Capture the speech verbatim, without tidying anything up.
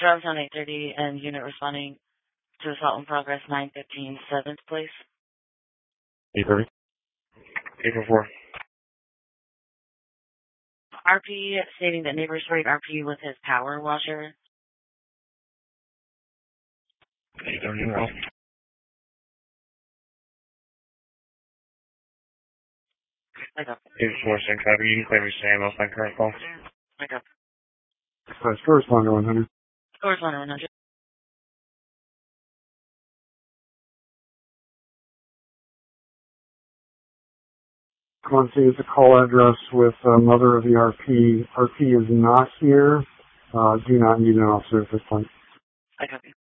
Charlestown eight thirty and unit responding to assault in progress nine fifteen, seventh place. eight thirty. eight four four. R P stating that neighbor sprayed R P with his power washer. eight thirty. No. I got eight four six. Have you claim your same off my current call? I got First correspondent one hundred. Correspondent one hundred. Quantity is a call address with uh, mother of the R P. R P is not here. Uh, do not need an officer at this point. I copy.